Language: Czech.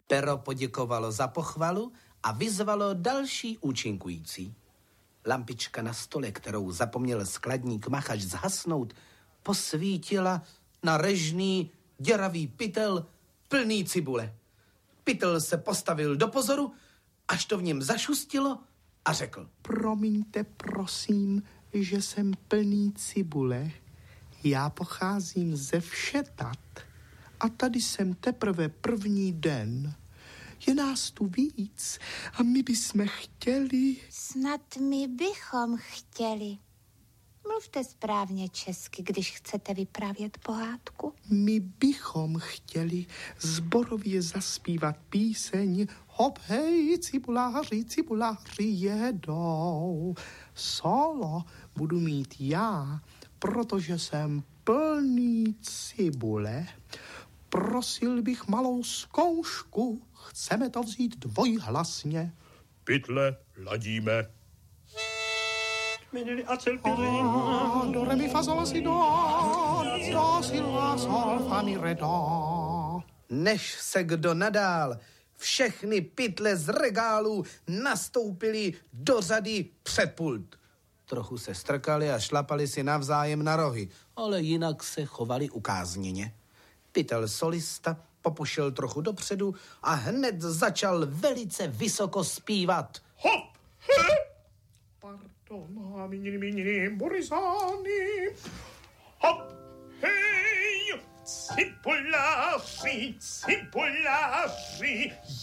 Pero poděkovalo za pochvalu a vyzvalo další účinkující. Lampička na stole, kterou zapomněl skladník Machač zhasnout, posvítila na režný, děravý pytel plný cibule. Pytel se postavil do pozoru, až to v něm zašustilo a řekl: Promiňte, prosím, že jsem plný cibule. Já pocházím ze Všetat a tady jsem teprve první den. Je nás tu víc a my bychom chtěli... Snad my bychom chtěli. Mluvte správně česky, když chcete vyprávět pohádku. My bychom chtěli zborově zaspívat píseň Hop, hej, cibuláři jedou. Solo budu mít já, protože jsem plný cibule. Prosil bych malou zkoušku. Chceme to vzít dvojhlasně. Pytle ladíme. Do, re, mi, fa, sol, si, do, si, la, sol, fa, mi, re, do. Než se kdo nadál, všechny pytle z regálů nastoupily do řady před pult. Trochu se strkali a šlapali si navzájem na rohy, ale jinak se chovali ukázněně. Pytel solista popušil trochu dopředu a hned začal velice vysoko zpívat. Hop, he! Pardon, minini, Borisány. Hop, hej! Cibuláři,